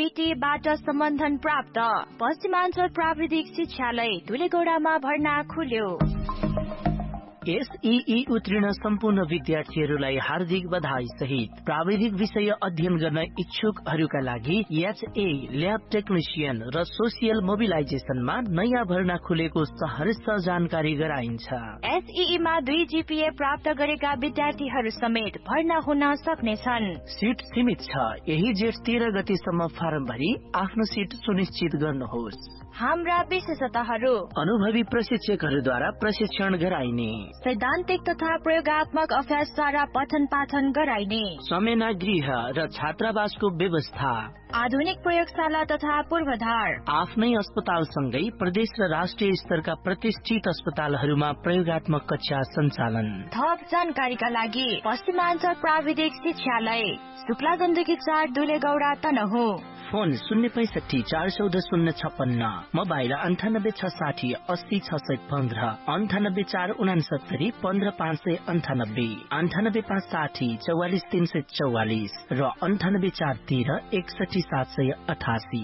आईटीबाट सम्बन्धन प्राप्त पश्चिमाञ्चल प्राविधिक शिक्षालय धुलेगौडामा भर्ना खुल्यो। एसईई उत्तीर्ण सम्पूर्ण विद्यार्थीहरूलाई हार्दिक बधाई सहित प्राविधिक विषय अध्ययन गर्न इच्छुकहरूका लागि एचए ल्याब टेक्निशियन र सोसियल मोबिलाइजेसनमा नयाँ भर्ना खुलेको सहर्ष जानकारी गराइन्छ। एसईईमा 2 जीपीए प्राप्त गरेका विद्यार्थीहरू समेत भर्ना हुन सक्नेछन्। सीट सीमित छ। यही जेठ 13 गतेसम्म फारम भरी आफ्नो सीट सुनिश्चित गर्नुहोस्। हाम्रा विशेषताहरू: अनुभवी प्रशिक्षकहरूद्वारा प्रशिक्षण गराइने, सैद्धान्तिक तथा प्रयोगात्मक अभ्यासद्वारा पठन पाठन गराइने, समेना गृह र छात्रावासको व्यवस्था, आधुनिक प्रयोगशाला तथा पूर्वाधार, आफ्नै अस्पतालसँगै प्रदेश र राष्ट्रिय स्तरका प्रतिष्ठित अस्पतालहरूमा प्रयोगात्मक कक्षा सञ्चालन। थप जानकारीका लागि पश्चिमाञ्चल प्राविधिक शिक्षालय, शुक्ला गण्डकी 4 दुलेगौडा तनहु। फोन 065 414 056, मोबाइल 98 660 80 615, 98 469 15 598, 98 560 44 344 र 98 413 61 788।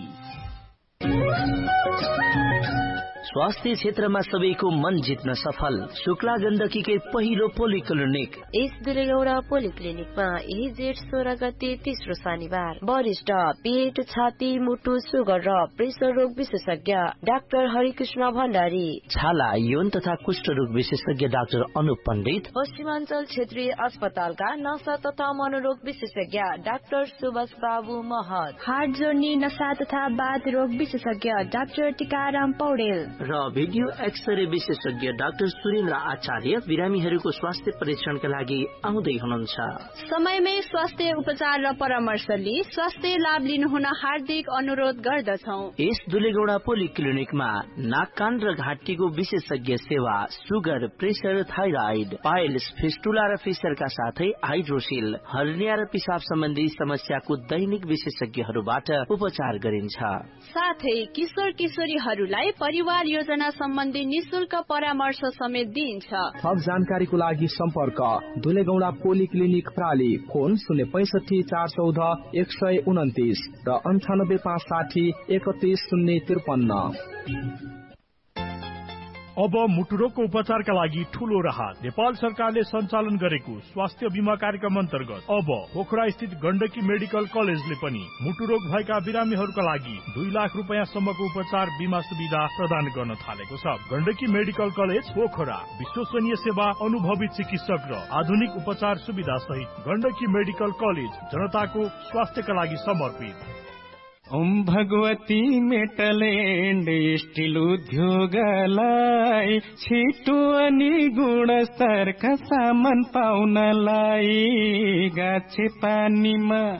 स्वास्थ्य क्षेत्रमा सबैको मन जित्न सफल शुक्ला गण्डकीकै पहिलो पोलिक्लिनिक एस दुलेगौडा पोलिक्लिनिकमा यही जेठ 16 गते तेस्रो शनिबार वरिष्ठ पेट, छाती, मुटु, सुगर र प्रेसर रोग विशेषज्ञ डाक्टर हरिकृष्ण भण्डारी, छाला, यौन तथा कुष्ठ रोग विशेषज्ञ डाक्टर अनुप पण्डित, पश्चिमाञ्चल क्षेत्रीय अस्पतालका नसा तथा मनोरोग विशेषज्ञ डाक्टर सुभाष बाबु महत, हार्ट जोर्नी, नसा तथा बाथ रोग विशेषज्ञ डाक्टर टीकाराम पौडेल र भिडियो एक्सरे विशेषज्ञ डाक्टर सुरेन्द्र आचार्य बिरामीहरूको स्वास्थ्य परीक्षणका लागि आउँदै हुनुहुन्छ। समयमै स्वास्थ्य उपचार र परामर्श लिई स्वास्थ्य लाभ लिनुहुन हार्दिक अनुरोध गर्दछौ। यस दुलेगौडा पोलिक्लिनिकमा नाक, कान र घाँटीको विशेषज्ञ सेवा, sugar, pressure, thyroid, piles, fistula र फिसरका साथै हाइड्रोसिल, हर्निया र पिसाब सम्बन्धी समस्याको दैनिक विशेषज्ञहरूबाट उपचार गरिन्छ। साथै किशोर किशोरीहरूलाई परिवार योजना सम्बन्धी निशुल्क परामर्श समेत दिइन्छ। थप जानकारीको लागि सम्पर्क दुलेगौडा पोलिक्लिनिक प्राली, फोन 065 414 129 र 98 560 31 053। अब मुटुरोगको उपचारका लागि ठूलो राहत। नेपाल सरकारले सञ्चालन गरेको स्वास्थ्य बीमा कार्यक्रम अन्तर्गत अब पोखरा स्थित गण्डकी मेडिकल कलेजले पनि मुटुरोग भएका बिरामीहरूका लागि 2 लाख रुपैयाँसम्मको उपचार बीमा सुविधा प्रदान गर्न थालेको छ। गण्डकी मेडिकल कलेज पोखरा विश्वसनीय सेवा, अनुभवी चिकित्सक र आधुनिक उपचार सुविधा सहित गण्डकी मेडिकल कलेज जनताको स्वास्थ्यका लागि समर्पित। ओम भगवती मेटल्यान्ड स्टिल उद्योगलाई छिटो अनि गुणस्तरका सामान पाउनलाई गाछे पानीमा